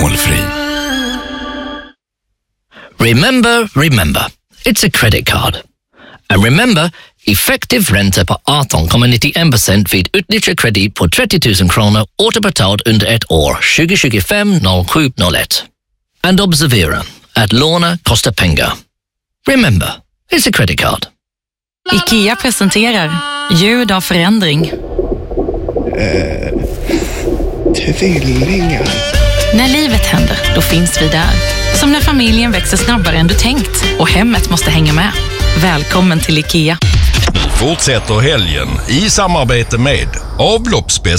målfri. Remember, it's a credit card. And remember, effektiv ränta på 18,91% vid utnyttjad kredit på 30 000 kronor återbetald under ett år 2025-07-01. And observera att låna kostar pengar. Remember, it's a credit card. IKEA presenterar ljud av förändring. Tvillingar. När livet händer, då finns vi där. Som när familjen växer snabbare än du tänkt och hemmet måste hänga med. Välkommen till IKEA. Fortsätter helgen i samarbete med avloppsspecialister.